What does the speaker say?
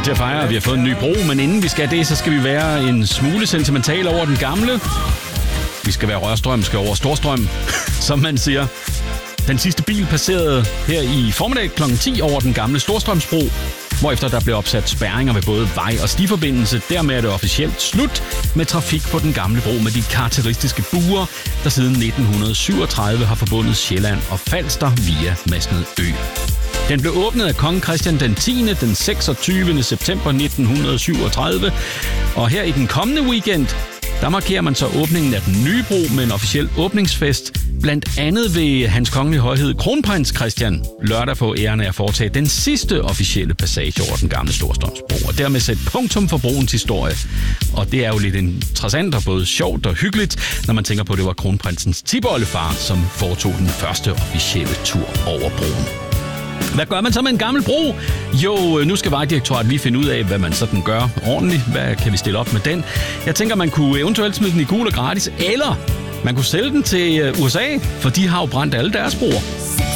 til at fejre, at vi har fået en ny bro, men inden vi skal det, så skal vi være en smule sentimental over den gamle. Vi skal være rørstrømske over Storstrøm, som man siger. Den sidste bil passerede her i formiddag kl. 10 over den gamle Storstrømsbro, hvorefter der blev opsat spærringer ved både vej- og stiforbindelse. Dermed er det officielt slut med trafik på den gamle bro med de karakteristiske buer, der siden 1937 har forbundet Sjælland og Falster via Masned Ø. Den blev åbnet af kong Christian den 10. den 26. september 1937, og her i den kommende weekend, der markerer man så åbningen af den nye bro med en officiel åbningsfest, blandt andet ved Hans Kongelige Højhed Kronprins Christian lørdag få æren af at foretage den sidste officielle passage over den gamle Storstrømsbro, og dermed sætte punktum for broens historie. Og det er jo lidt interessant og både sjovt og hyggeligt, når man tænker på, at det var kronprinsens tipoldefar, som foretog den første officielle tur over broen. Hvad gør man så med en gammel bro? Jo, nu skal Vejdirektoratet lige finde ud af, hvad man sådan gør ordentligt. Hvad kan vi stille op med den? Jeg tænker, man kunne eventuelt smide den i gul og gratis, eller man kunne sælge den til USA, for de har jo brændt alle deres broer.